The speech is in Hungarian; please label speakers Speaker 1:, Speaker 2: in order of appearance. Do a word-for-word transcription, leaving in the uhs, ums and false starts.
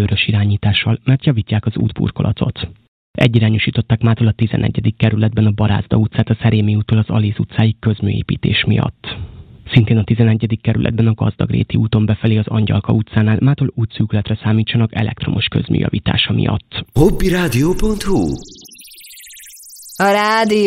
Speaker 1: rendőrös irányítással, mert javítják az útburkolatot. Egyirányosították mától a tizennegyedik kerületben a Barázda utcát a Szerémi úttól az Alíz utcáig közműépítés miatt. Szintén a tizenegyedik kerületben a Gazdagréti úton befelé az Angyalka utcánál mától útszűkületre számítsanak elektromos közműjavítása miatt.
Speaker 2: hobbyradio pont hu
Speaker 3: A rádió